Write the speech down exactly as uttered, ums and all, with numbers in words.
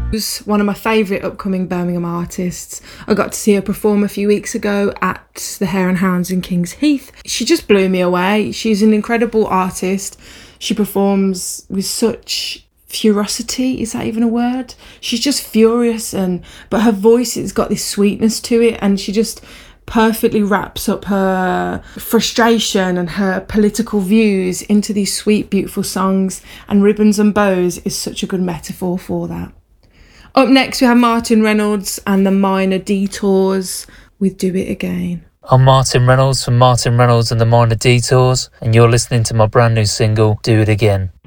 Who's one of my favourite upcoming Birmingham artists. I got to see her perform a few weeks ago at the Hare and Hounds in King's Heath. She just blew me away. She's an incredible artist. She performs with such ferocity, is that even a word? She's just furious, and but her voice has got this sweetness to it, and she just perfectly wraps up her frustration and her political views into these sweet, beautiful songs, and Ribbons and Bows is such a good metaphor for that. Up next, we have Martin Reynolds and the Minor Detours with Do It Again. I'm Martin Reynolds from Martin Reynolds and the Minor Detours, and you're listening to my brand new single, Do It Again.